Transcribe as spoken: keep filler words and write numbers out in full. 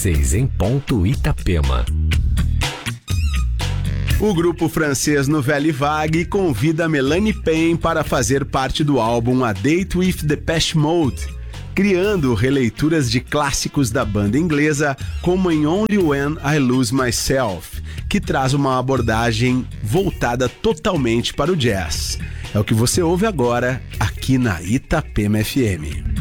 seis em ponto, Itapema. O grupo francês Nouvelle Vague convida Melanie Pain para fazer parte do álbum A Date with Depeche Mode, criando releituras de clássicos da banda inglesa como em Only When I Lose Myself, que traz uma abordagem voltada totalmente para o jazz. É o que você ouve agora aqui na Itapema F M.